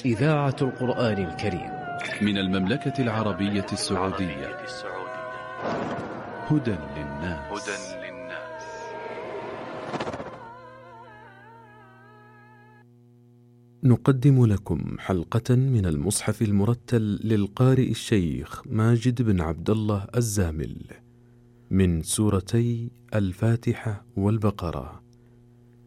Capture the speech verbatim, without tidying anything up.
إذاعة القرآن الكريم من المملكة العربية السعودية. هدى للناس. نقدم لكم حلقة من المصحف المرتل للقارئ الشيخ ماجد بن عبد الله الزامل من سورتي الفاتحة والبقرة.